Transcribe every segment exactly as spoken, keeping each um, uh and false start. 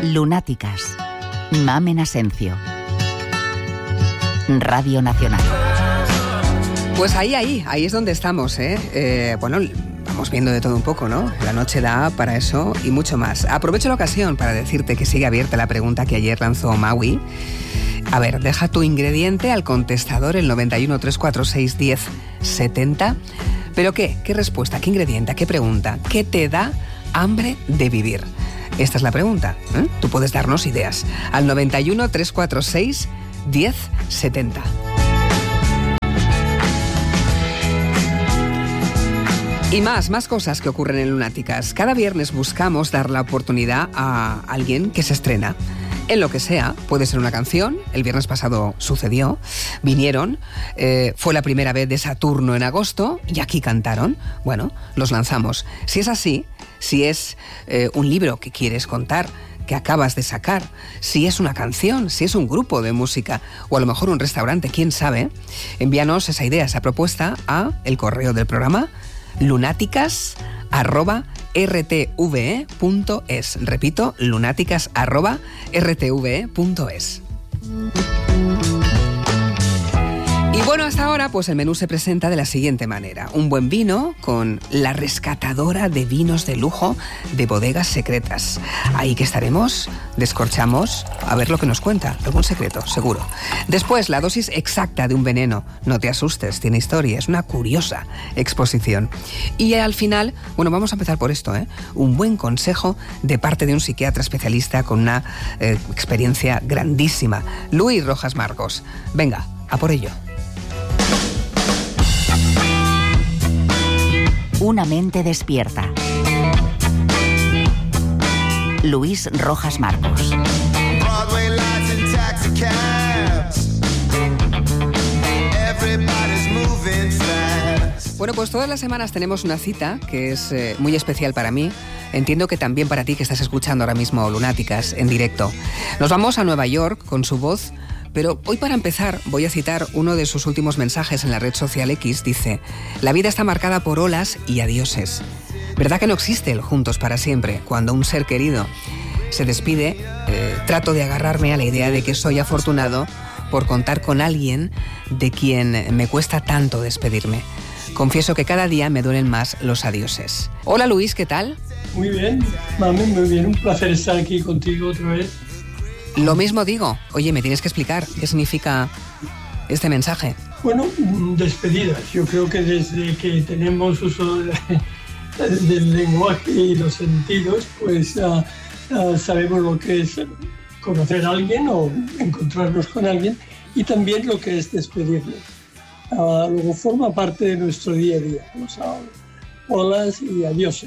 Lunáticas. Mamen Asencio. Radio Nacional. Pues ahí, ahí, ahí es donde estamos, ¿eh? eh bueno, vamos viendo de todo un poco, ¿no? La noche da para eso y mucho más. Aprovecho la ocasión para decirte que sigue abierta la pregunta que ayer lanzó Maui. A ver, deja tu ingrediente al contestador, el noventa y uno, trescientos cuarenta y seis, diez setenta. ¿Pero qué? ¿Qué respuesta? ¿Qué ingrediente? ¿Qué pregunta? ¿Qué te da hambre de vivir? Esta es la pregunta, ¿eh? Tú puedes darnos ideas al noventa y uno, trescientos cuarenta y seis, diez setenta. Y más, más cosas que ocurren en Lunáticas. Cada viernes buscamos dar la oportunidad a alguien que se estrena. En lo que sea, puede ser una canción, el viernes pasado sucedió, vinieron, eh, fue la primera vez de Saturno en agosto y aquí cantaron, bueno, los lanzamos. Si es así, si es eh, un libro que quieres contar, que acabas de sacar, si es una canción, si es un grupo de música o a lo mejor un restaurante, quién sabe, envíanos esa idea, esa propuesta a el correo del programa lunáticas arroba r t v e punto es. Repito, lunáticas arroba r t v e punto es. Y bueno, hasta ahora pues el menú se presenta de la siguiente manera. Un buen vino con la rescatadora de vinos de lujo de Bodegas Secretas. Ahí que estaremos, descorchamos, a ver lo que nos cuenta. Algún secreto, seguro. Después, la dosis exacta de un veneno. No te asustes, tiene historia, es una curiosa exposición. Y al final, bueno, vamos a empezar por esto, ¿eh? Un buen consejo de parte de un psiquiatra especialista con una eh, experiencia grandísima. Luis Rojas Marcos. Venga, a por ello. Una mente despierta. Luis Rojas Marcos. Bueno, pues todas las semanas tenemos una cita que es eh, muy especial para mí. Entiendo que también para ti que estás escuchando ahora mismo Lunáticas en directo. Nos vamos a Nueva York con su voz. Pero hoy para empezar voy a citar uno de sus últimos mensajes en la red social X. Dice: la vida está marcada por olas y adioses. ¿Verdad que no existe el juntos para siempre? Cuando un ser querido se despide, eh, trato de agarrarme a la idea de que soy afortunado por contar con alguien de quien me cuesta tanto despedirme. Confieso que cada día me duelen más los adioses. Hola Luis, ¿qué tal? Muy bien, mami, muy bien. Un placer estar aquí contigo otra vez. Lo mismo digo. Oye, me tienes que explicar qué significa este mensaje. Bueno, despedidas. Yo creo que desde que tenemos uso de, del lenguaje y los sentidos, pues uh, uh, sabemos lo que es conocer a alguien o encontrarnos con alguien y también lo que es despedirnos. Uh, luego forma parte de nuestro día a día, los uh, holas y adioses.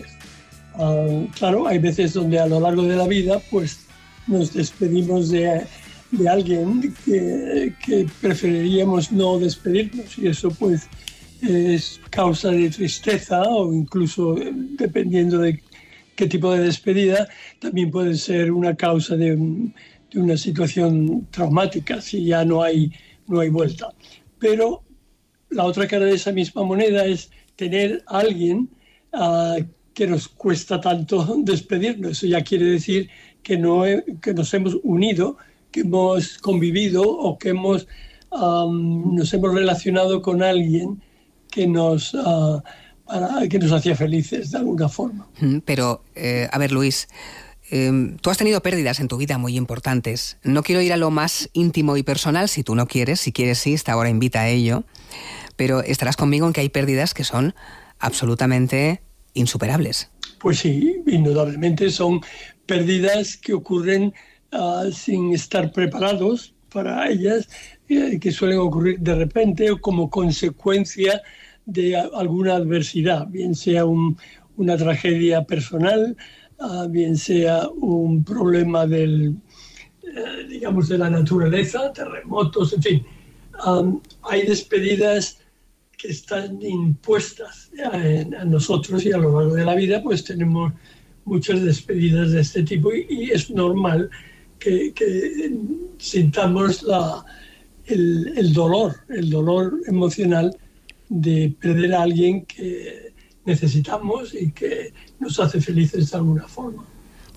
Uh, claro, hay veces donde a lo largo de la vida, pues nos despedimos de, de alguien que, que preferiríamos no despedirnos y eso pues es causa de tristeza o incluso dependiendo de qué tipo de despedida también puede ser una causa de, de una situación traumática si ya no hay, no hay vuelta. Pero la otra cara de esa misma moneda es tener a alguien uh, que nos cuesta tanto despedirnos. Eso ya quiere decir que, no he, que nos hemos unido, que hemos convivido o que hemos, um, nos hemos relacionado con alguien que nos, uh, para, que nos hacía felices de alguna forma. Pero, eh, a ver, Luis, eh, tú has tenido pérdidas en tu vida muy importantes. No quiero ir a lo más íntimo y personal, si tú no quieres. Si quieres, sí, esta hora invita a ello. Pero estarás conmigo en que hay pérdidas que son absolutamente insuperables. Pues sí, indudablemente son pérdidas que ocurren uh, sin estar preparados para ellas, eh, que suelen ocurrir de repente o como consecuencia de a, alguna adversidad, bien sea un, una tragedia personal, uh, bien sea un problema del, eh, digamos, de la naturaleza, terremotos, en fin. Um, hay despedidas que están impuestas a, a nosotros y a lo largo de la vida pues tenemos muchas despedidas de este tipo y, y es normal que, que sintamos la, el, el dolor, el dolor emocional de perder a alguien que necesitamos y que nos hace felices de alguna forma.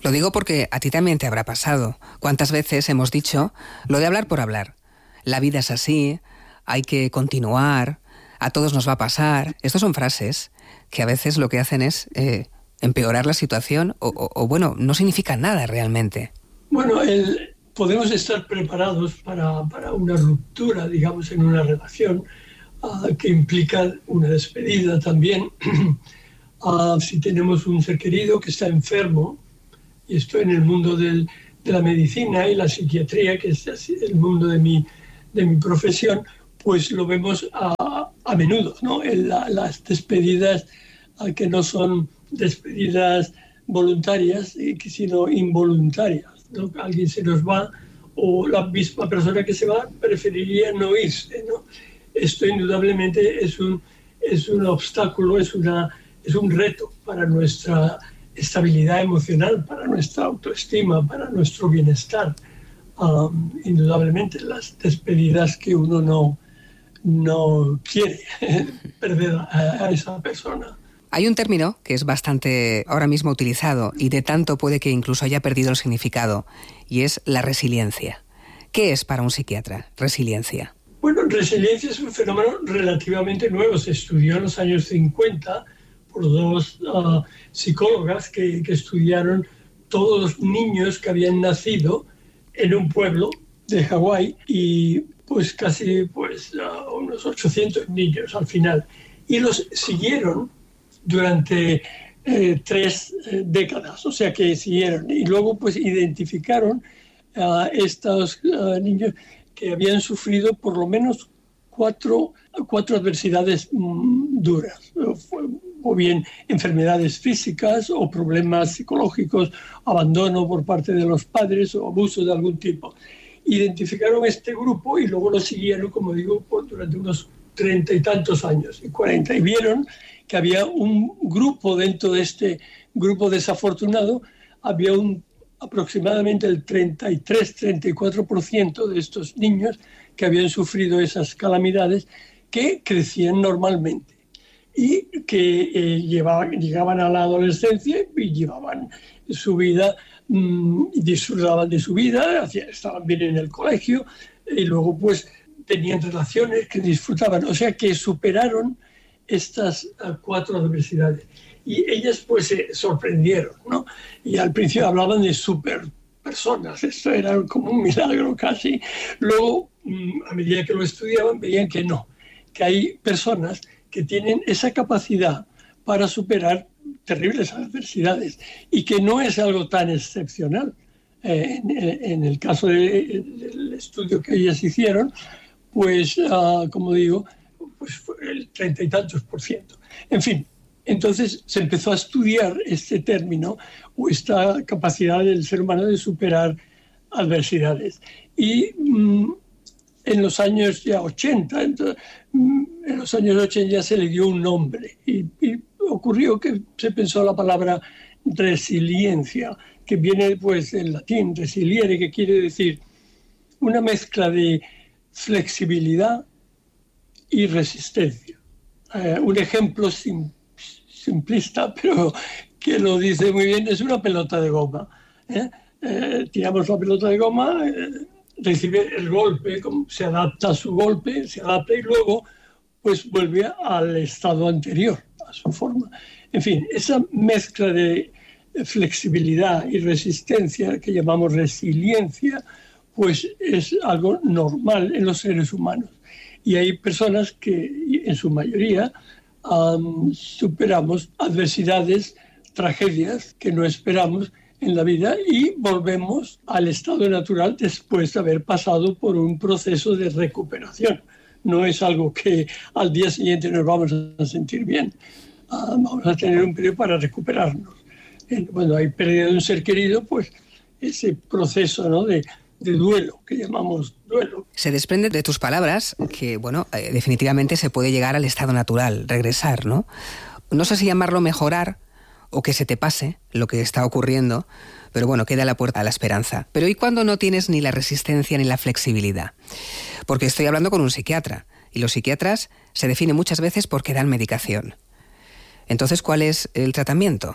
Lo digo porque a ti también te habrá pasado. ¿Cuántas veces hemos dicho lo de hablar por hablar? La vida es así, hay que continuar, a todos nos va a pasar. Estas son frases que a veces lo que hacen es eh, empeorar la situación o, o, o, bueno, no significan nada realmente. Bueno, el, podemos estar preparados para, para una ruptura, digamos, en una relación uh, que implica una despedida también. uh, si tenemos un ser querido que está enfermo, y estoy en el mundo del, de la medicina y la psiquiatría, que es el mundo de mi, de mi profesión, pues lo vemos a, a menudo, ¿no? En la, las despedidas uh, que no son despedidas voluntarias, sino involuntarias, ¿no? Alguien se nos va o la misma persona que se va preferiría no irse, ¿no? Esto indudablemente es un, es un obstáculo, es, una, es un reto para nuestra estabilidad emocional, para nuestra autoestima, para nuestro bienestar. Um, indudablemente las despedidas que uno no, no quiere perder a, a esa persona. Hay un término que es bastante ahora mismo utilizado y de tanto puede que incluso haya perdido el significado, y es la resiliencia. ¿Qué es para un psiquiatra resiliencia? Bueno, resiliencia es un fenómeno relativamente nuevo. Se estudió en los años cincuenta por dos uh, psicólogas que, que estudiaron todos los niños que habían nacido en un pueblo de Hawái y pues casi pues, uh, unos ochocientos niños al final. Y los siguieron durante eh, tres eh, décadas, o sea que siguieron. Y luego pues identificaron a uh, estos uh, niños que habían sufrido por lo menos cuatro, cuatro adversidades mm, duras, o bien enfermedades físicas o problemas psicológicos, abandono por parte de los padres o abuso de algún tipo. Identificaron este grupo y luego lo siguieron, como digo, por, durante unos treinta y tantos años, y cuarenta, y vieron que había un grupo dentro de este grupo desafortunado, había un aproximadamente el treinta y tres a treinta y cuatro por ciento de estos niños que habían sufrido esas calamidades que crecían normalmente y que eh, llevaban, llegaban a la adolescencia y llevaban su vida, mmm, disfrutaban de su vida, estaban bien en el colegio y luego pues tenían relaciones que disfrutaban, o sea que superaron estas uh, cuatro adversidades. Y ellas pues se sorprendieron, ¿no? Y al principio hablaban de super personas, esto era como un milagro casi. Luego, a medida que lo estudiaban, veían que no, que hay personas que tienen esa capacidad para superar terribles adversidades y que no es algo tan excepcional. Eh, en, en el caso de, del estudio que ellas hicieron, pues, uh, como digo, pues fue el treinta y tantos por ciento. En fin, entonces se empezó a estudiar este término o esta capacidad del ser humano de superar adversidades. Y mmm, en los años ya ochenta, entonces, mmm, en los años ochenta ya se le dio un nombre y, y ocurrió que se pensó la palabra resiliencia, que viene pues del latín resiliere, que quiere decir una mezcla de flexibilidad y resistencia. Eh, un ejemplo sin simplista, pero que lo dice muy bien, es una pelota de goma. ¿eh? Eh, tiramos la pelota de goma, eh, recibe el golpe, se adapta a su golpe, se adapta y luego pues vuelve al estado anterior, a su forma. En fin, esa mezcla de flexibilidad y resistencia que llamamos resiliencia, pues es algo normal en los seres humanos. Y hay personas que, en su mayoría, Um, superamos adversidades, tragedias que no esperamos en la vida y volvemos al estado natural después de haber pasado por un proceso de recuperación. No es algo que al día siguiente nos vamos a sentir bien. Uh, vamos a tener un periodo para recuperarnos. Cuando hay pérdida de un ser querido, pues ese proceso, ¿no?, de de duelo, que llamamos duelo. Se desprende de tus palabras que, bueno, eh, definitivamente se puede llegar al estado natural, regresar, ¿no? No sé si llamarlo mejorar o que se te pase lo que está ocurriendo, pero bueno, queda la puerta a la esperanza. Pero ¿y cuando no tienes ni la resistencia ni la flexibilidad? Porque estoy hablando con un psiquiatra, y los psiquiatras se definen muchas veces porque dan medicación. Entonces, ¿cuál es el tratamiento?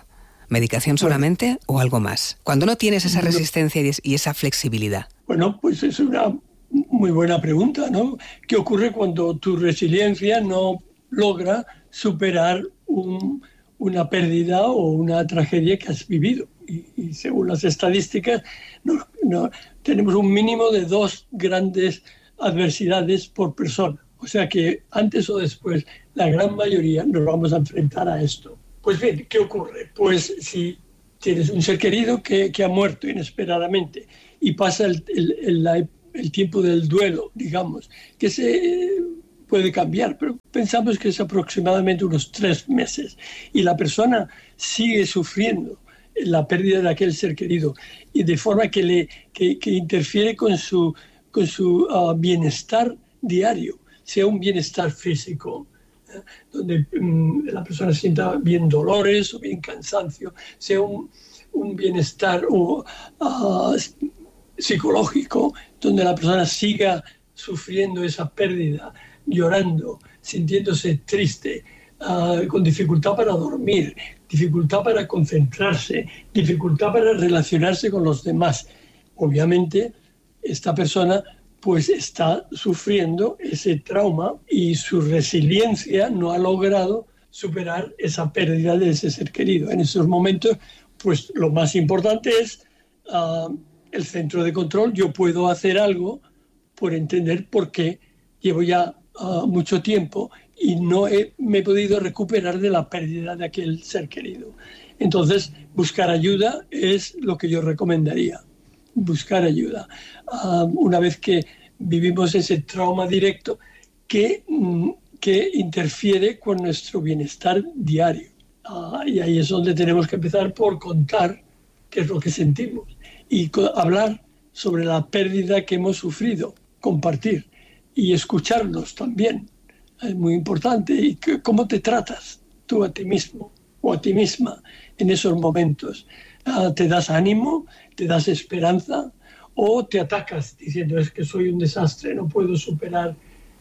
¿Medicación solamente bueno, o algo más? Cuando no tienes esa resistencia y esa flexibilidad. Bueno, pues es una muy buena pregunta, ¿no? ¿Qué ocurre cuando tu resiliencia no logra superar un, una pérdida o una tragedia que has vivido? Y, y según las estadísticas, no, no, tenemos un mínimo de dos grandes adversidades por persona. O sea que antes o después, la gran mayoría nos vamos a enfrentar a esto. Pues bien, ¿qué ocurre? Pues si tienes un ser querido que, que ha muerto inesperadamente y pasa el, el, el, la, el tiempo del duelo, digamos, que se puede cambiar, pero pensamos que es aproximadamente unos tres meses y la persona sigue sufriendo la pérdida de aquel ser querido y de forma que, le, que, que interfiere con su, con su uh, bienestar diario, sea un bienestar físico, ¿eh? donde um, la persona sienta bien dolores o bien cansancio, sea un, un bienestar uh, uh, psicológico, donde la persona siga sufriendo esa pérdida, llorando, sintiéndose triste, uh, con dificultad para dormir, dificultad para concentrarse, dificultad para relacionarse con los demás. Obviamente, esta persona pues está sufriendo ese trauma y su resiliencia no ha logrado superar esa pérdida de ese ser querido. En esos momentos, pues lo más importante es uh, el centro de control. Yo puedo hacer algo por entender por qué llevo ya uh, mucho tiempo y no he, me he podido recuperar de la pérdida de aquel ser querido. Entonces, buscar ayuda es lo que yo recomendaría. Buscar ayuda. Uh, una vez que vivimos ese trauma directo que, mm, que interfiere con nuestro bienestar diario. Uh, y ahí es donde tenemos que empezar por contar qué es lo que sentimos y co- hablar sobre la pérdida que hemos sufrido, compartir y escucharnos también. Es muy importante. ¿Y cómo te tratas tú a ti mismo o a ti misma en esos momentos? Uh, ¿Te das ánimo? ¿Te das esperanza? ¿O te atacas diciendo es que soy un desastre, no puedo superar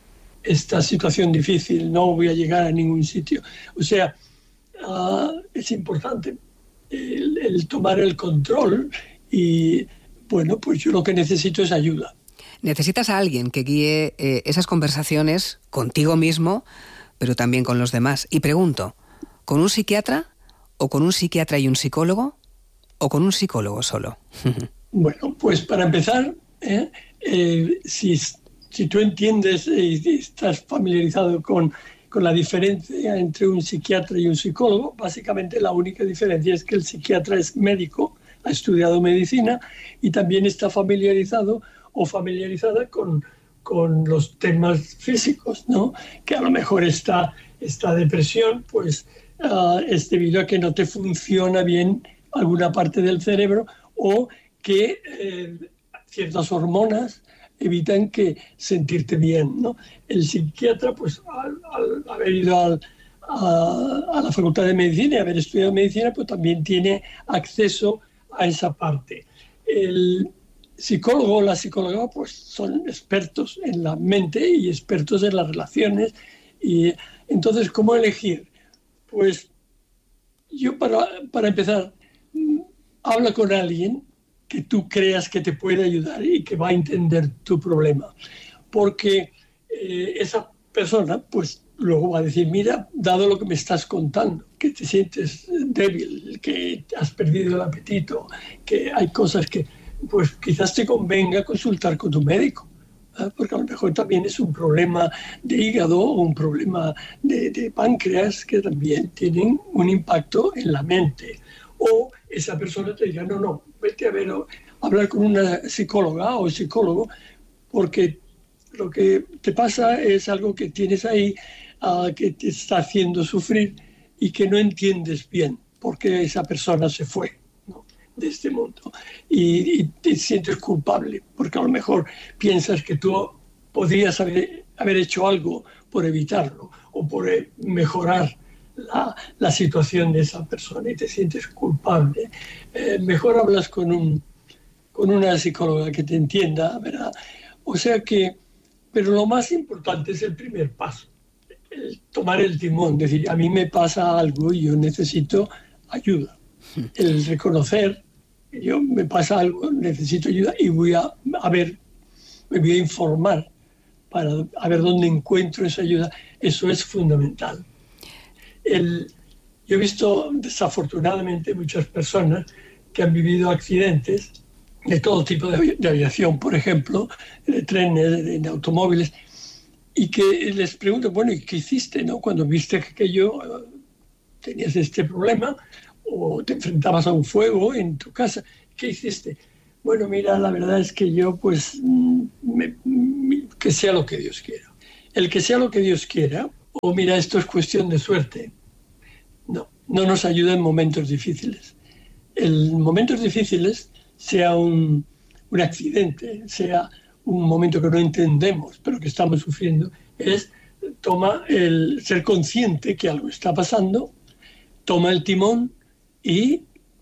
esta situación difícil, no voy a llegar a ningún sitio? O sea, uh, es importante el, el tomar el control y, bueno, pues yo lo que necesito es ayuda. Necesitas a alguien que guíe eh, esas conversaciones contigo mismo, pero también con los demás. Y pregunto, ¿con un psiquiatra o con un psiquiatra y un psicólogo o con un psicólogo solo? Bueno, pues para empezar, ¿eh? Eh, si, si tú entiendes y eh, estás familiarizado con, con la diferencia entre un psiquiatra y un psicólogo, básicamente la única diferencia es que el psiquiatra es médico, ha estudiado medicina y también está familiarizado o familiarizada con, con los temas físicos, ¿no? Que a lo mejor esta, esta depresión pues, uh, es debido a que no te funciona bien alguna parte del cerebro o que eh, ciertas hormonas evitan que sentirte bien, ¿no? El psiquiatra, pues al, al haber ido al, a, a la Facultad de Medicina y haber estudiado medicina, pues también tiene acceso a esa parte. El psicólogo o la psicóloga pues son expertos en la mente y expertos en las relaciones. Y entonces, ¿cómo elegir? Pues yo para, para empezar, habla con alguien que tú creas que te puede ayudar y que va a entender tu problema. Porque eh, esa persona pues luego va a decir, mira, dado lo que me estás contando, que te sientes débil, que has perdido el apetito, que hay cosas que pues quizás te convenga consultar con tu médico, ¿eh? Porque a lo mejor también es un problema de hígado o un problema de, de páncreas que también tienen un impacto en la mente. O esa persona te diga, no, no, vete a ver, a hablar con una psicóloga o psicólogo, porque lo que te pasa es algo que tienes ahí uh, que te está haciendo sufrir y que no entiendes bien por qué esa persona se fue, ¿no?, de este mundo. Y, y te sientes culpable, porque a lo mejor piensas que tú podrías haber, haber hecho algo por evitarlo o por mejorar La, la situación de esa persona y te sientes culpable. Eh, mejor hablas con, un, con una psicóloga que te entienda, ¿verdad? O sea que, pero lo más importante es el primer paso, el tomar el timón, decir, a mí me pasa algo y yo necesito ayuda. El reconocer, yo me pasa algo, necesito ayuda y voy a, a ver, me voy a informar para a ver dónde encuentro esa ayuda, eso es fundamental. El, yo he visto desafortunadamente muchas personas que han vivido accidentes de todo tipo de, de aviación, por ejemplo, de trenes, de, de automóviles, y que les pregunto, bueno, ¿y qué hiciste, no? Cuando viste que yo uh, tenías este problema o te enfrentabas a un fuego en tu casa, ¿qué hiciste? Bueno, mira, la verdad es que yo, pues, me, me, que sea lo que Dios quiera. El que sea lo que Dios quiera, o mira, esto es cuestión de suerte, no, no nos ayuda en momentos difíciles. En momentos difíciles, sea un, un accidente, sea un momento que no entendemos, pero que estamos sufriendo, es toma el ser consciente que algo está pasando, toma el timón y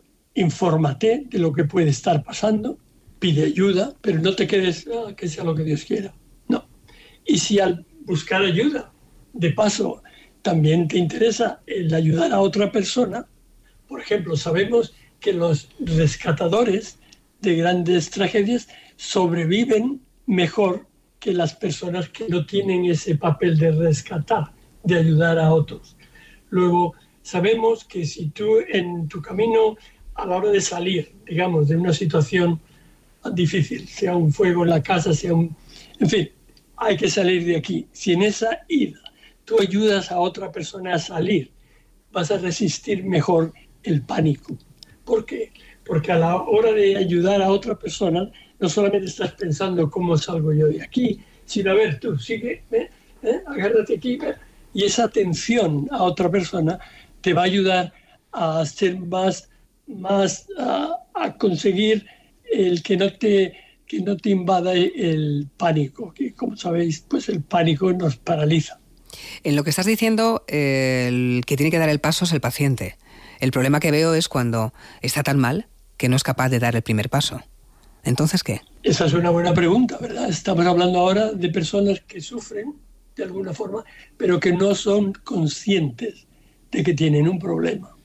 infórmate de lo que puede estar pasando, pide ayuda, pero no te quedes, ah, que sea lo que Dios quiera. No. Y si al buscar ayuda, de paso, también te interesa el ayudar a otra persona, por ejemplo, sabemos que los rescatadores de grandes tragedias sobreviven mejor que las personas que no tienen ese papel de rescatar, de ayudar a otros. Luego, sabemos que si tú en tu camino a la hora de salir, digamos, de una situación difícil, sea un fuego en la casa, sea un... En fin, hay que salir de aquí. Si en esa ida tú ayudas a otra persona a salir, vas a resistir mejor el pánico. ¿Por qué? Porque a la hora de ayudar a otra persona, no solamente estás pensando cómo salgo yo de aquí, sino a ver, tú sigue, ¿eh? ¿Eh? agárrate aquí, ¿eh? Y esa atención a otra persona te va a ayudar a ser más, más a, a conseguir el que no te que no te invada el pánico, que como sabéis, pues el pánico nos paraliza. En lo que estás diciendo, el que tiene que dar el paso es el paciente. El problema que veo es cuando está tan mal que no es capaz de dar el primer paso. ¿Entonces qué? Esa es una buena pregunta, ¿verdad? Estamos hablando ahora de personas que sufren de alguna forma, pero que no son conscientes de que tienen un problema.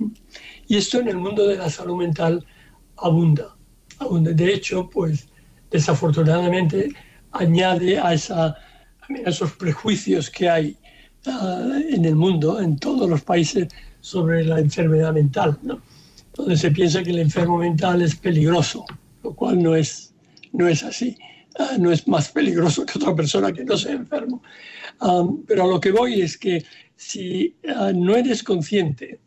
Y esto en el mundo de la salud mental abunda. abunda. De hecho, pues desafortunadamente añade a, esa, a esos prejuicios que hay uh, en el mundo, en todos los países, sobre la enfermedad mental, ¿no? Donde se piensa que el enfermo mental es peligroso, lo cual no es, no es así. Uh, no es más peligroso que otra persona que no sea enfermo. Um, pero a lo que voy es que si uh, no eres consciente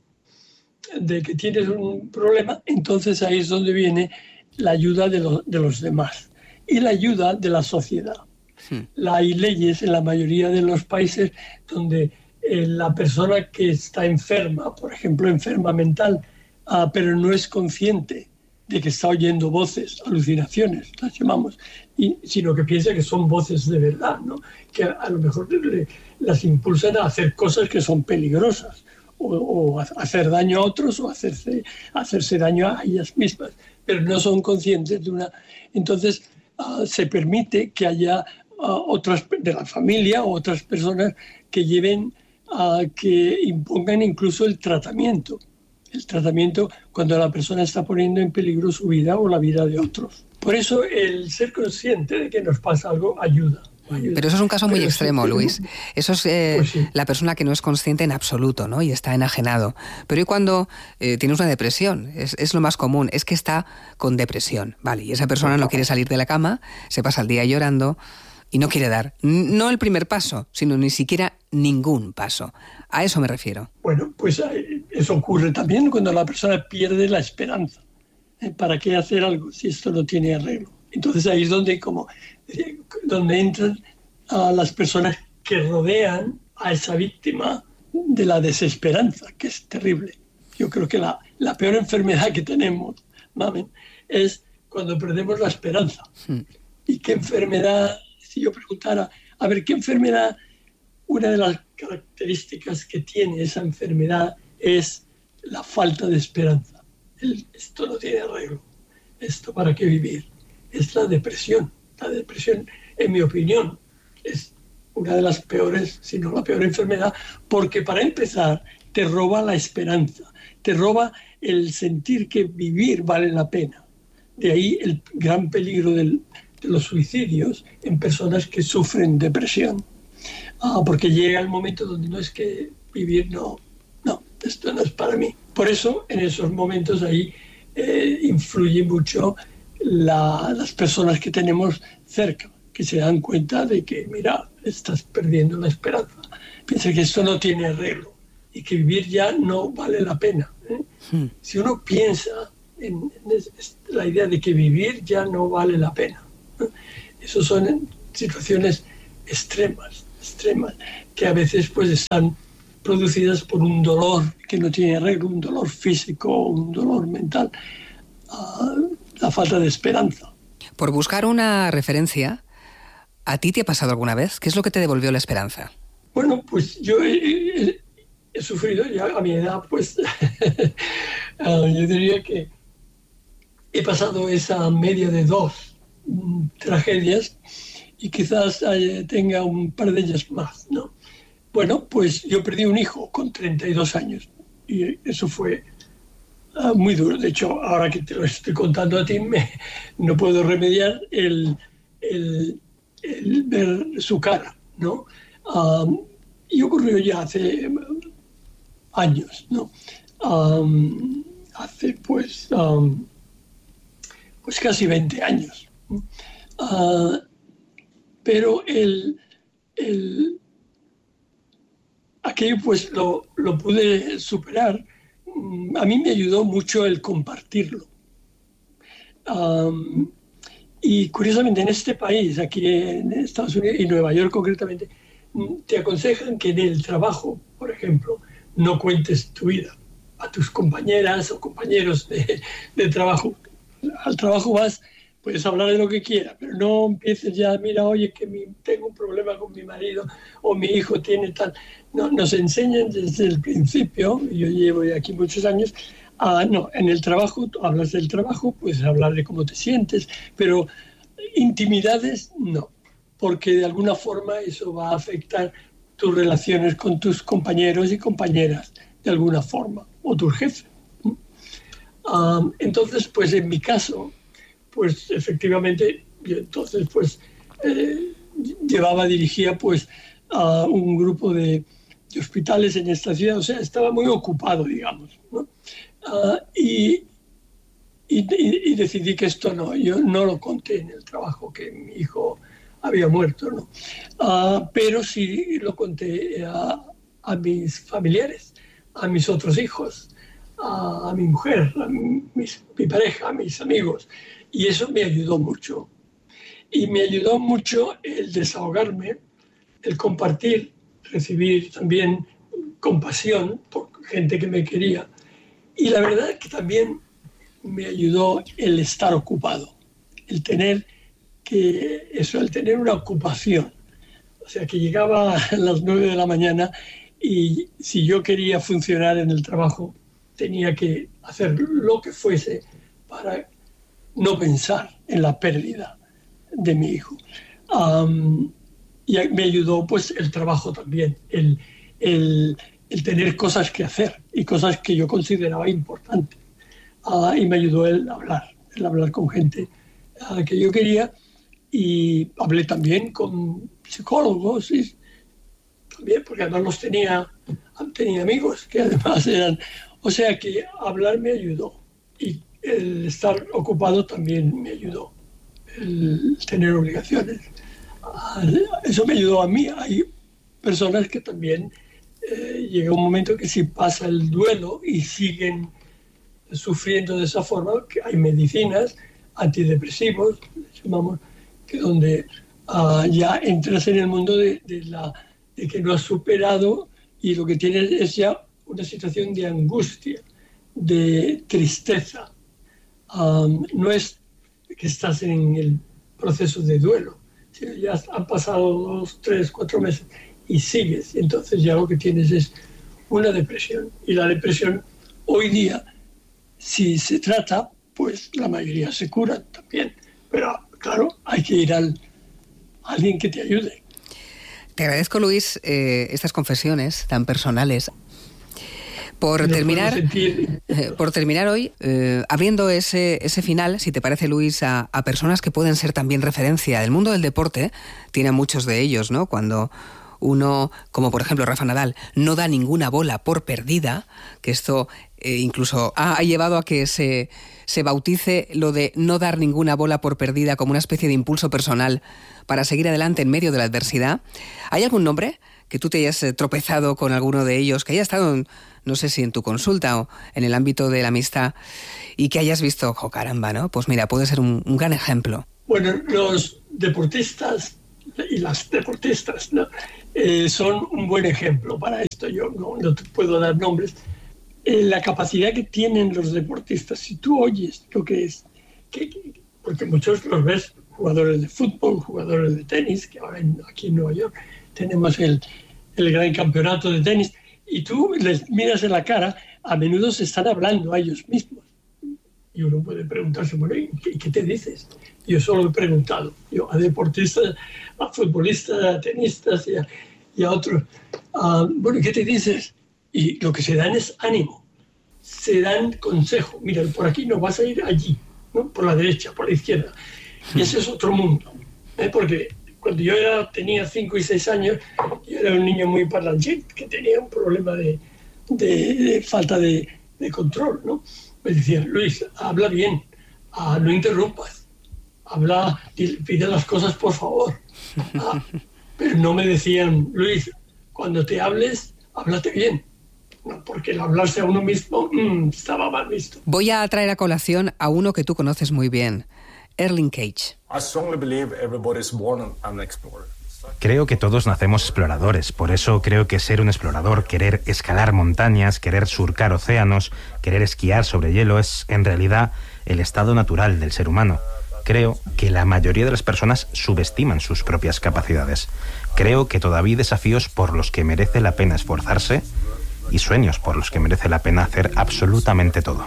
de que tienes un problema, entonces ahí es donde viene la ayuda de, lo, de los demás y la ayuda de la sociedad. Sí. Hay leyes en la mayoría de los países donde eh, la persona que está enferma, por ejemplo, enferma mental, uh, pero no es consciente de que está oyendo voces, alucinaciones, las llamamos, y, sino que piensa que son voces de verdad, ¿no? Que a, a lo mejor le, las impulsan a hacer cosas que son peligrosas, o, o a hacer daño a otros, o hacerse, hacerse daño a ellas mismas, pero no son conscientes de una... Entonces, uh, se permite que haya uh, otras de la familia o otras personas que lleven, uh, que impongan incluso el tratamiento. El tratamiento cuando la persona está poniendo en peligro su vida o la vida de otros. Por eso el ser consciente de que nos pasa algo ayuda. ayuda. Pero eso es un caso muy Pero extremo, sí, Luis. Eso es eh, pues sí. la persona que no es consciente en absoluto, ¿no? Y está enajenado. Pero ¿y cuando eh, tienes una depresión? Es, es lo más común, es que está con depresión, ¿vale? Y esa persona no quiere salir de la cama, se pasa el día llorando y no quiere dar, no el primer paso, sino ni siquiera ningún paso. A eso me refiero. Bueno, pues eso ocurre también cuando la persona pierde la esperanza. ¿Para qué hacer algo si esto no tiene arreglo? Entonces ahí es donde, como, donde entran a las personas que rodean a esa víctima de la desesperanza, que es terrible. Yo creo que la, la peor enfermedad que tenemos, mamen, es cuando perdemos la esperanza. Hmm. ¿Y qué enfermedad? Si yo preguntara, a ver, ¿qué enfermedad? Una de las características que tiene esa enfermedad es la falta de esperanza. El, esto no tiene arreglo. ¿Esto para qué vivir? Es la depresión. La depresión, en mi opinión, es una de las peores, si no la peor enfermedad, porque para empezar te roba la esperanza, te roba el sentir que vivir vale la pena. De ahí el gran peligro del, de los suicidios en personas que sufren depresión. Ah, porque llega el momento donde no es que vivir, no, no, esto no es para mí. Por eso, en esos momentos ahí eh, influye mucho la, las personas que tenemos cerca, que se dan cuenta de que, mira, estás perdiendo la esperanza. Piensa que esto no tiene arreglo y que vivir ya no vale la pena. ¿eh? Hmm. Si uno piensa en, en la idea de que vivir ya no vale la pena, ¿eh? Esas son situaciones extremas, extremas, que a veces pues están producidas por un dolor que no tiene arreglo, un dolor físico, un dolor mental, uh, la falta de esperanza. Por buscar una referencia, ¿a ti te ha pasado alguna vez? ¿Qué es lo que te devolvió la esperanza? Bueno, pues yo he, he, he sufrido ya a mi edad, pues uh, yo diría que he pasado esa media de dos um, tragedias y quizás uh, tenga un par de ellas más, ¿no? Bueno, pues yo perdí un hijo con treinta y dos años y eso fue uh, muy duro. De hecho, ahora que te lo estoy contando a ti, me, no puedo remediar el, el, el ver su cara, ¿no? Um, y ocurrió ya hace años, ¿no? Um, hace pues, um, pues casi veinte años. Uh, pero el... el aquello pues lo, lo pude superar. A mí me ayudó mucho el compartirlo. Um, y curiosamente en este país, aquí en Estados Unidos y Nueva York concretamente, te aconsejan que en el trabajo, por ejemplo, no cuentes tu vida a tus compañeras o compañeros de, de trabajo. Al trabajo vas, puedes hablar de lo que quieras, pero no empieces ya, mira, oye, que mi, tengo un problema con mi marido o mi hijo tiene tal. No, nos enseñan desde el principio, yo llevo aquí muchos años, a, no, en el trabajo, hablas del trabajo, puedes hablar de cómo te sientes, pero intimidades no, porque de alguna forma eso va a afectar tus relaciones con tus compañeros y compañeras, de alguna forma, o tus jefes. Um, entonces, pues en mi caso, pues efectivamente, yo entonces pues eh, llevaba, dirigía pues a un grupo de, de hospitales en esta ciudad, o sea, estaba muy ocupado, digamos, ¿no? Uh, y, y, y decidí que esto no, yo no lo conté en el trabajo, que mi hijo había muerto, ¿no? Uh, pero sí lo conté a, a mis familiares, a mis otros hijos, a, a mi mujer, a mi, mis, mi pareja, a mis amigos. Y eso me ayudó mucho. Y me ayudó mucho el desahogarme, el compartir, recibir también compasión por gente que me quería. Y la verdad es que también me ayudó el estar ocupado, el tener que, eso, el tener una ocupación. O sea, que llegaba a las nueve de la mañana y si yo quería funcionar en el trabajo, tenía que hacer lo que fuese para no pensar en la pérdida de mi hijo. Um, y me ayudó pues el trabajo también, el, el, el tener cosas que hacer y cosas que yo consideraba importantes. Uh, y me ayudó el hablar, el hablar con gente uh, que yo quería, y hablé también con psicólogos, y también porque además los tenía, tenía amigos que además eran... O sea que hablar me ayudó, y el estar ocupado también me ayudó, el tener obligaciones. Eso me ayudó a mí. Hay personas que también eh, llega un momento que si pasa el duelo y siguen sufriendo de esa forma, que hay medicinas, antidepresivos, llamamos, que donde uh, ya entras en el mundo de, de, la, de que no has superado y lo que tienes es ya una situación de angustia, de tristeza. Um, no es que estás en el proceso de duelo, sino ya han pasado dos, tres, cuatro meses y sigues. Entonces ya lo que tienes es una depresión. Y la depresión hoy día, si se trata, pues la mayoría se curan también. Pero claro, hay que ir al, a alguien que te ayude. Te agradezco, Luis, eh, estas confesiones tan personales. Por terminar, eh, por terminar hoy, eh, abriendo ese, ese final, si te parece, Luis, a, a personas que pueden ser también referencia del mundo del deporte, tiene muchos de ellos, ¿no? Cuando uno, como por ejemplo Rafa Nadal, no da ninguna bola por perdida, que esto eh, incluso ha, ha llevado a que se, se bautice lo de no dar ninguna bola por perdida como una especie de impulso personal para seguir adelante en medio de la adversidad. ¿Hay algún nombre que tú te hayas tropezado con alguno de ellos, que haya estado, en, no sé si en tu consulta o en el ámbito de la amistad, y que hayas visto, oh, caramba, ¿no? Pues mira, puede ser un, un gran ejemplo. Bueno, los deportistas y las deportistas, ¿no? eh, son un buen ejemplo para esto. Yo no, no te puedo dar nombres. Eh, la capacidad que tienen los deportistas, si tú oyes lo que es, que, porque muchos los ves, jugadores de fútbol, jugadores de tenis, que ahora en, aquí en Nueva York tenemos el, el gran campeonato de tenis, y tú les miras en la cara, a menudo se están hablando a ellos mismos. Y uno puede preguntarse, bueno, ¿y qué, qué te dices? Yo solo he preguntado, yo a deportistas, a futbolistas, a tenistas y a, y a otros, uh, bueno, ¿qué te dices? Y lo que se dan es ánimo, se dan consejo. Mira, por aquí no, vas a ir allí, ¿no? Por la derecha, por la izquierda. Y ese es otro mundo, ¿eh? Porque cuando yo era, tenía cinco y seis años, yo era un niño muy parlanchín, que tenía un problema de, de, de falta de, de control, ¿no? Me decían, Luis, habla bien, ah, no interrumpas, habla, pide las cosas por favor. Ah, pero no me decían, Luis, cuando te hables, háblate bien. No, porque el hablarse a uno mismo mmm, estaba mal visto. Voy a traer a colación a uno que tú conoces muy bien, Erling Cage. Creo que todos nacemos exploradores, por eso creo que ser un explorador, querer escalar montañas, querer surcar océanos, querer esquiar sobre hielo es en realidad el estado natural del ser humano. Creo que la mayoría de las personas subestiman sus propias capacidades. Creo que todavía hay desafíos por los que merece la pena esforzarse y sueños por los que merece la pena hacer absolutamente todo.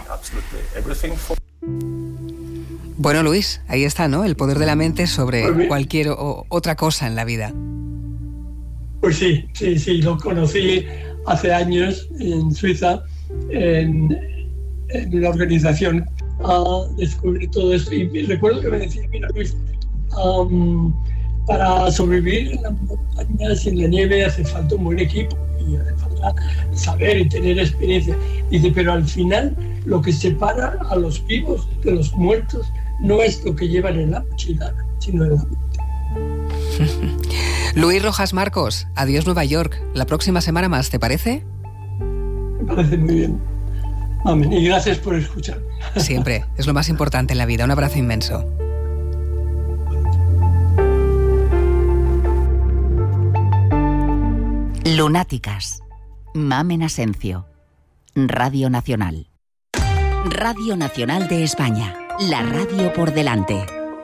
Bueno, Luis, ahí está, ¿no? El poder de la mente sobre pues cualquier o, otra cosa en la vida. Pues sí, sí, sí, lo conocí hace años en Suiza, en, en una organización, a descubrir todo esto. Y recuerdo que me decía, mira, Luis, um, para sobrevivir en las montañas y en la nieve hace falta un buen equipo y hace falta saber y tener experiencia. Dice, pero al final lo que separa a los vivos de los muertos no es lo que llevan en la mochila, sino en la mente. Luis Rojas Marcos, adiós Nueva York. La próxima semana más, ¿te parece? Me parece muy bien. Amén. Y gracias por escucharme. Siempre, es lo más importante en la vida. Un abrazo inmenso. Lunáticas. Mamen Asencio. Radio Nacional. Radio Nacional de España. La radio por delante.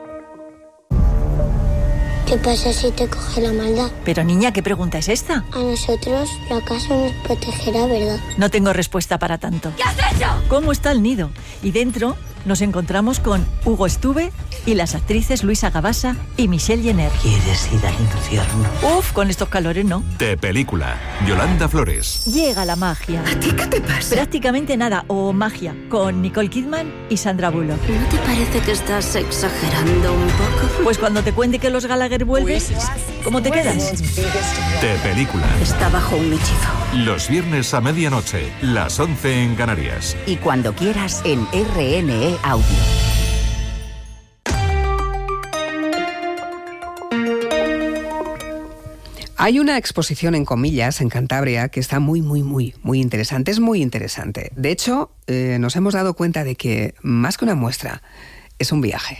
¿Qué pasa si te coge la maldad? Pero niña, ¿qué pregunta es esta? A nosotros la casa nos protegerá, ¿verdad? No tengo respuesta para tanto. ¿Qué has hecho? ¿Cómo está el nido? Y dentro nos encontramos con Hugo Estuve y las actrices Luisa Gabasa y Michelle Jenner. ¿Quieres ir al infierno? Uf, con estos calores no. De película, Yolanda Flores. Llega la magia. ¿A ti qué te pasa? Prácticamente nada, o magia, con Nicole Kidman y Sandra Bullock. ¿No te parece que estás exagerando un poco? Pues cuando te cuente que los Gallagher vuelven, ¿cómo te quedas? De película. Está bajo un hechizo. Los viernes a medianoche, las once en Canarias. Y cuando quieras en R N E Audio. Hay una exposición en Comillas, en Cantabria, que está muy, muy, muy, muy interesante. Es muy interesante. De hecho, eh, nos hemos dado cuenta de que, más que una muestra, es un viaje.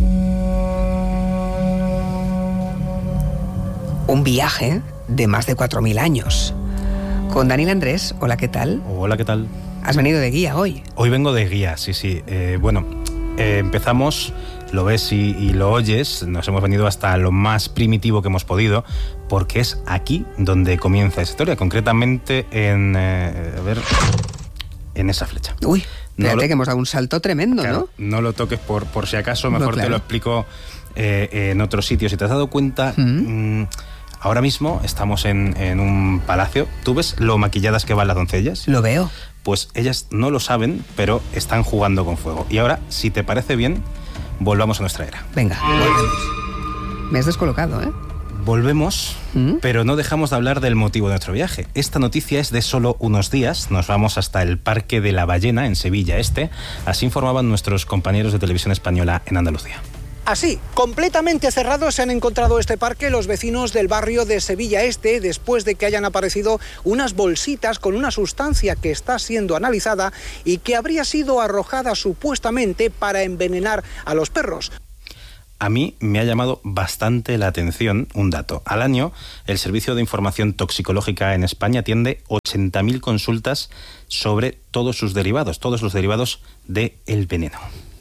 Un viaje de más de cuatro mil años. Con Daniel Andrés. Hola, ¿qué tal? Hola, ¿qué tal? Has venido de guía hoy. Hoy vengo de guía, sí, sí. Eh, bueno, eh, empezamos, lo ves y, y lo oyes, nos hemos venido hasta lo más primitivo que hemos podido, porque es aquí donde comienza esa historia, concretamente en, eh, a ver, en esa flecha. Uy, fíjate no lo, que hemos dado un salto tremendo, claro, ¿no? No lo toques por, por si acaso, mejor no, claro. Te lo explico eh, en otro sitio. Si te has dado cuenta... ¿Mm? Mmm, Ahora mismo estamos en, en un palacio. ¿Tú ves lo maquilladas que van las doncellas? Lo veo. pues ellas no lo saben, pero están jugando con fuego. Y ahora, si te parece bien, volvamos a nuestra era. Venga, volvemos. Me has descolocado, ¿eh? Volvemos, ¿Mm? pero no dejamos de hablar del motivo de nuestro viaje. Esta noticia es de solo unos días. Nos vamos hasta el Parque de la Ballena, en Sevilla Este. Así informaban nuestros compañeros de Televisión Española en Andalucía. Así, completamente cerrados se han encontrado este parque los vecinos del barrio de Sevilla Este después de que hayan aparecido unas bolsitas con una sustancia que está siendo analizada y que habría sido arrojada supuestamente para envenenar a los perros. A mí me ha llamado bastante la atención un dato. Al año, el Servicio de Información Toxicológica en España atiende ochenta mil consultas sobre todos sus derivados, todos los derivados del veneno.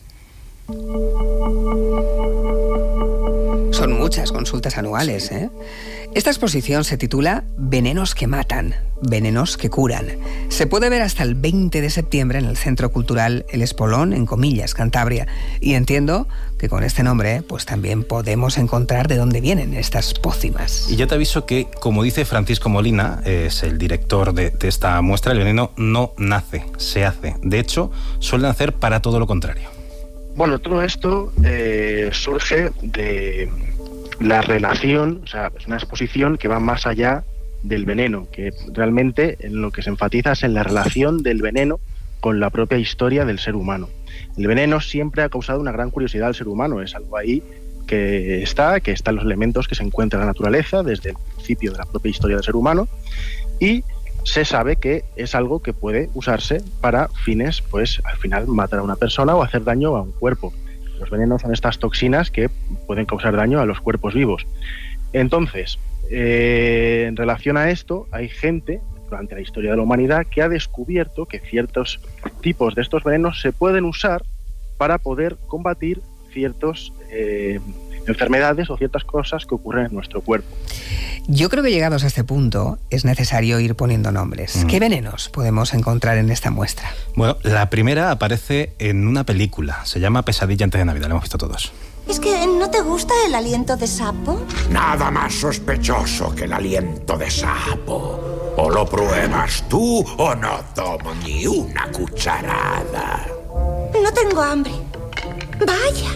Son muchas consultas anuales, ¿eh? Esta exposición se titula Venenos que matan, venenos que curan. Se puede ver hasta el veinte de septiembre en el Centro Cultural El Espolón, en Comillas, Cantabria. Y entiendo que con este nombre pues también podemos encontrar de dónde vienen estas pócimas. Y yo te aviso que, como dice Francisco Molina, es el director de, de esta muestra, el veneno no nace, se hace. De hecho, suele nacer para todo lo contrario. Bueno, todo esto eh, surge de la relación, o sea, es una exposición que va más allá del veneno, que realmente en lo que se enfatiza es en la relación del veneno con la propia historia del ser humano. El veneno siempre ha causado una gran curiosidad al ser humano, es algo ahí que está, que están los elementos que se encuentran en la naturaleza desde el principio de la propia historia del ser humano, y se sabe que es algo que puede usarse para fines, pues al final matar a una persona o hacer daño a un cuerpo. Los venenos son estas toxinas que pueden causar daño a los cuerpos vivos. Entonces, eh, en relación a esto, hay gente durante la historia de la humanidad que ha descubierto que ciertos tipos de estos venenos se pueden usar para poder combatir ciertas eh, enfermedades o ciertas cosas que ocurren en nuestro cuerpo. Yo creo que llegados a este punto es necesario ir poniendo nombres. Mm. ¿Qué venenos podemos encontrar en esta muestra? Bueno, la primera aparece en una película. Se llama Pesadilla antes de Navidad. La hemos visto todos. ¿Es que no te gusta el aliento de sapo? Nada más sospechoso que el aliento de sapo. O lo pruebas tú o no tomo ni una cucharada. No tengo hambre. Vaya.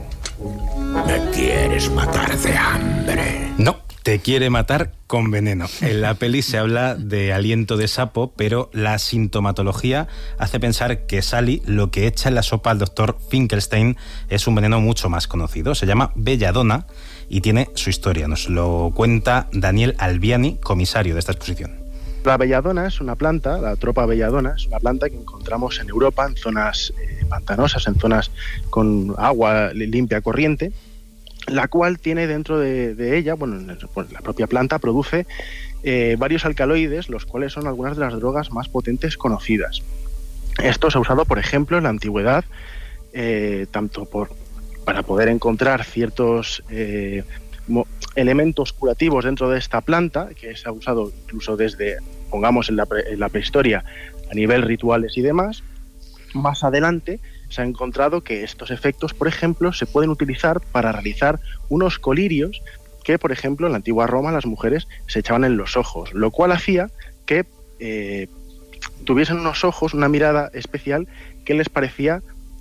¿Me quieres matar de hambre? No, te quiere matar con veneno. En la peli se habla de aliento de sapo, pero la sintomatología hace pensar que Sally lo que echa en la sopa al doctor Finkelstein es un veneno mucho más conocido. Se llama belladona y tiene su historia. Nos lo cuenta Daniel Albiani, comisario de esta exposición. La belladona es una planta, la tropa belladona es una planta que encontramos en Europa en zonas eh, pantanosas, en zonas con agua limpia corriente, la cual tiene dentro de, de ella, bueno, la propia planta produce eh, varios alcaloides, los cuales son algunas de las drogas más potentes conocidas. Esto se ha usado, por ejemplo, en la antigüedad, eh, tanto por, para poder encontrar ciertos eh, mo, elementos curativos dentro de esta planta, que se ha usado incluso desde, pongamos, en la, pre, en la prehistoria, a nivel rituales y demás. Más adelante se ha encontrado que estos efectos, por ejemplo, se pueden utilizar para realizar unos colirios que, por ejemplo, en la antigua Roma las mujeres se echaban en los ojos, lo cual hacía que eh, tuviesen unos ojos, una mirada especial que les parecía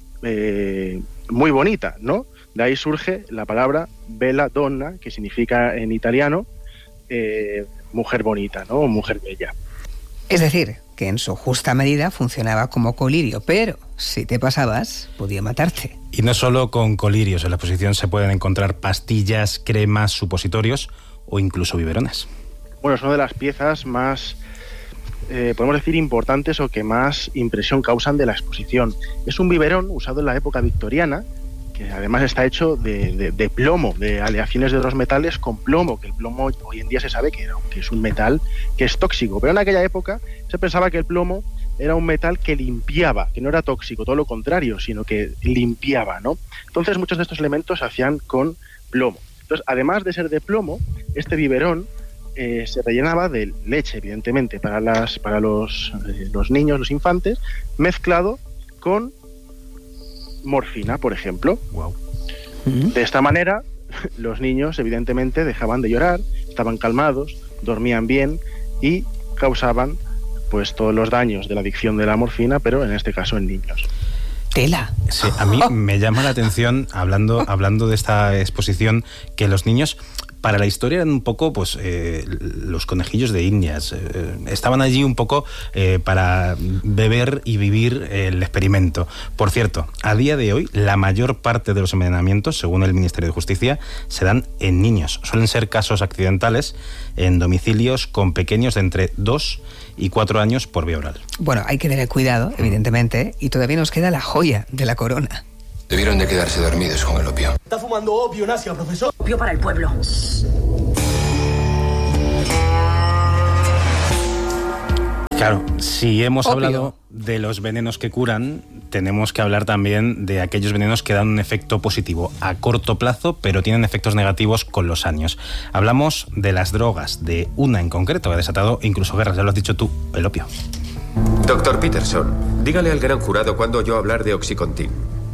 eh, muy bonita, ¿no? De ahí surge la palabra bella donna, que significa en italiano eh, mujer bonita, ¿no? O mujer bella. Es decir, que en su justa medida funcionaba como colirio, pero si te pasabas, podía matarte. Y no solo con colirios, en la exposición se pueden encontrar pastillas, cremas, supositorios o incluso biberones. Bueno, es una de las piezas más, eh, podemos decir, importantes o que más impresión causan de la exposición. Es un biberón usado en la época victoriana, que además está hecho de, de, de plomo, de aleaciones de otros metales con plomo, que el plomo hoy en día se sabe que, que es un metal que es tóxico, pero en aquella época se pensaba que el plomo era un metal que limpiaba, que no era tóxico, todo lo contrario, sino que limpiaba, ¿no? Entonces muchos de estos elementos se hacían con plomo. Entonces, además de ser de plomo, este biberón eh, se rellenaba de leche, evidentemente, para, las, para los, eh, los niños, los infantes, mezclado con morfina, por ejemplo. Wow. De esta manera, los niños evidentemente dejaban de llorar, estaban calmados, dormían bien y causaban pues todos los daños de la adicción de la morfina, pero en este caso en niños. Tela. Sí, a mí me llama la atención, hablando, hablando de esta exposición, que los niños, para la historia, eran un poco pues eh, los conejillos de Indias. Eh, estaban allí un poco eh, para beber y vivir el experimento. Por cierto, a día de hoy, la mayor parte de los envenenamientos, según el Ministerio de Justicia, se dan en niños. Suelen ser casos accidentales en domicilios con pequeños de entre dos y cuatro años por vía oral. Bueno, hay que tener cuidado, evidentemente, y todavía nos queda la joya de la corona. Debieron de quedarse dormidos con el opio. Está fumando opio en Asia, profesor. Opio para el pueblo. Claro, si hemos Opio. hablado de los venenos que curan, tenemos que hablar también de aquellos venenos que dan un efecto positivo a corto plazo, pero tienen efectos negativos con los años. Hablamos de las drogas, de una en concreto que ha desatado incluso guerras, ya lo has dicho tú, el opio. Doctor Peterson, dígale al gran jurado cuándo oyó hablar de Oxycontin.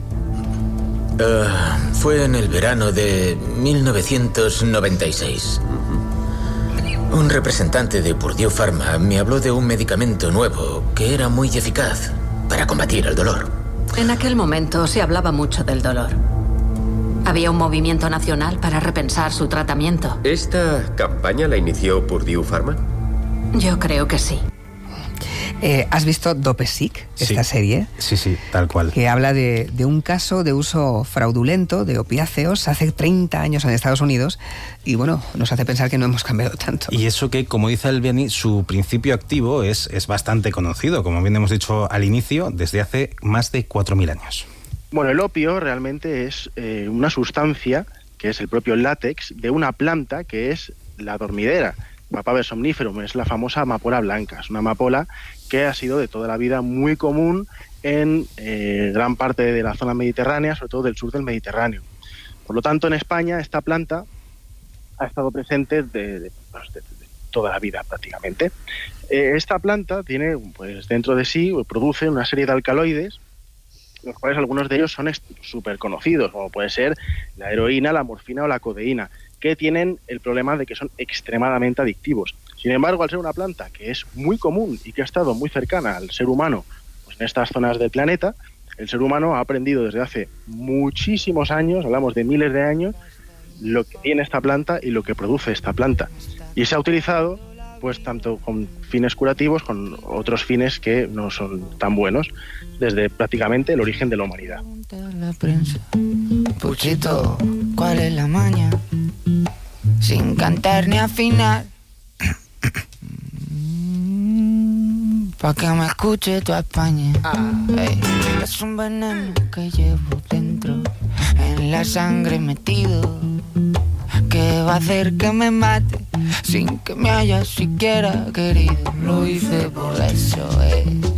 Uh, fue en el verano de mil novecientos noventa y seis. Un representante de Purdue Pharma me habló de un medicamento nuevo que era muy eficaz para combatir el dolor. En aquel momento se hablaba mucho del dolor. Había un movimiento nacional para repensar su tratamiento. ¿Esta campaña la inició Purdue Pharma? Yo creo que sí. Eh, ¿Has visto Dopesick, esta Sí. serie? Sí, sí, tal cual. Que habla de, de un caso de uso fraudulento de opiáceos hace treinta años en Estados Unidos y bueno, nos hace pensar que no hemos cambiado tanto. Y eso que, como dice Albiani, su principio activo es, es bastante conocido, como bien hemos dicho al inicio, desde hace más de cuatro mil años. Bueno, el opio realmente es eh, una sustancia, que es el propio látex, de una planta que es la dormidera. Papaver somniferum, es la famosa amapola blanca. Es una amapola que ha sido de toda la vida muy común en eh, gran parte de la zona mediterránea, sobre todo del sur del Mediterráneo. Por lo tanto, en España esta planta ha estado presente de, de, pues, de, de toda la vida prácticamente. Eh, esta planta tiene, pues dentro de sí, produce una serie de alcaloides, los cuales algunos de ellos son súper conocidos, como puede ser la heroína, la morfina o la codeína, que tienen el problema de que son extremadamente adictivos. Sin embargo, al ser una planta que es muy común y que ha estado muy cercana al ser humano, pues en estas zonas del planeta, el ser humano ha aprendido desde hace muchísimos años, hablamos de miles de años, lo que tiene esta planta y lo que produce esta planta. Y se ha utilizado pues tanto con fines curativos, con otros fines que no son tan buenos, desde prácticamente el origen de la humanidad. La prensa. Puchito, ¿cuál es la maña? Sin cantar ni afinar. Pa' que me escuche toda España. Hey. Es un veneno que llevo dentro, en la sangre metido, que va a hacer que me mate sin que me haya siquiera querido. Lo hice por eso, eh.